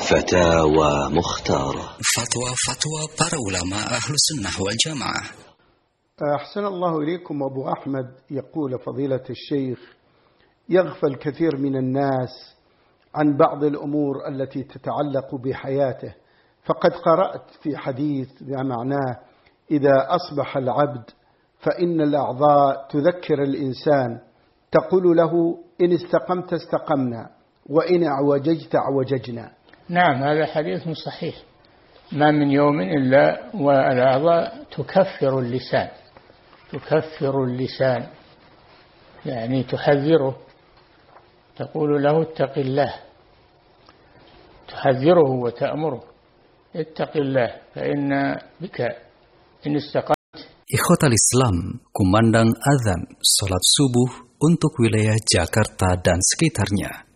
فتاوى مختارة. فتوى para ulama أهل السنة والجماعة. أحسن الله إليكم. أبو أحمد يقول فضيلة الشيخ: يغفل كثير من الناس عن بعض الأمور التي تتعلق بحياته، فقد قرأت في حديث بمعناه: إذا أصبح العبد فإن الأعضاء تذكر الإنسان، تقول له إن استقمت استقمنا وإن اعوججت اعوججنا. نعم، هذا حديث صحيح. ما من يوم إلا والأعضاء تكفر اللسان، يعني تحذره، تقول له اتق الله، تحذره وتأمره اتق الله فإن بك إن استقمت. Ikhwatal Islam, kumandang azan salat subuh untuk wilayah Jakarta dan sekitarnya.